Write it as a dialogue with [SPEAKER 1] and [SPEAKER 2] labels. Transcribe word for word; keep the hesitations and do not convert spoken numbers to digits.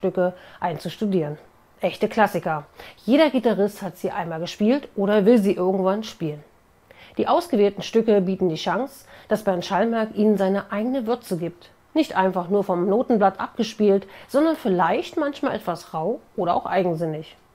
[SPEAKER 1] Stücke einzustudieren. Echte Klassiker. Jeder Gitarrist hat sie einmal gespielt oder will sie irgendwann spielen. Die ausgewählten Stücke bieten die Chance, dass Bernd Schallmerk ihnen seine eigene Würze gibt. Nicht einfach nur vom Notenblatt abgespielt, sondern vielleicht manchmal etwas rau oder auch eigensinnig.